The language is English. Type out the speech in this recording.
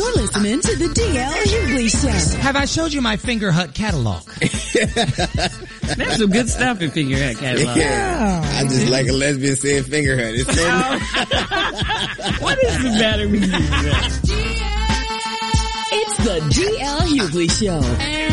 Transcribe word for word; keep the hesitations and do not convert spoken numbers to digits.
You're listening to the D L Hughley Show. Have I showed you my Finger Hut catalog? There's some good stuff in Finger Hut catalog. Yeah. I just like a lesbian saying Finger Hut. It's so nice. What is the matter with you, man? It's the D L Hughley Show.